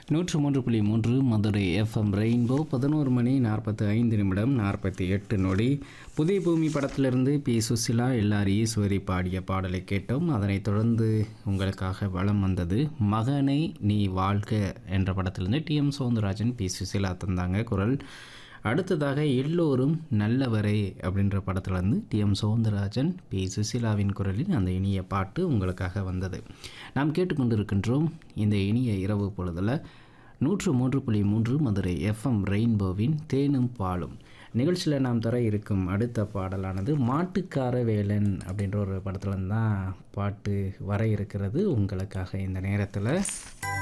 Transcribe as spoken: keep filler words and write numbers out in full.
நூற்று மூன்று புள்ளி மூன்று மதுரை எஃப்எம் ரெயின்போ பதினோரு மணி நாற்பத்தி ஐந்து நிமிடம் நாற்பத்தி எட்டு நொடி. புதிய பூமி படத்திலிருந்து பி சுசிலா எல்ஆர் ஈஸ்வரி பாடிய பாடலை கேட்டோம். அதனைத் தொடர்ந்து உங்களுக்காக வலம் வந்தது மகனை நீ வாழ்க என்ற படத்திலிருந்து D M Soundararajan B Susheela தந்தாங்க குரல். அடுத்ததாக எல்லோரும் நல்லவரே அப்படின்ற படத்துலேருந்து டி எம் சௌந்தரராஜன் பி சுசிலாவின் குரலில் அந்த இனிய பாட்டு உங்களுக்காக வந்தது. நாம் கேட்டுக்கொண்டிருக்கின்றோம் இந்த இனிய இரவு பொழுதில் நூற்று மூன்று புள்ளி மூன்று மதுரை எஃப்எம் ரெயின்போவின் தேனும் பாலும் நிகழ்ச்சியில் நாம் தர இருக்கும் அடுத்த பாடலானது மாட்டுக்கார வேலன் அப்படின்ற ஒரு படத்துலேருந்து தான் பாட்டு வர இருக்கிறது உங்களுக்காக இந்த நேரத்தில்.